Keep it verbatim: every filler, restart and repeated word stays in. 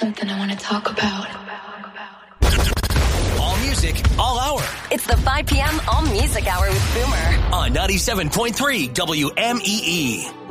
something I want to talk about. All music, all hour. It's the five p.m. All Music Hour with Boomer On ninety-seven point three W M E E.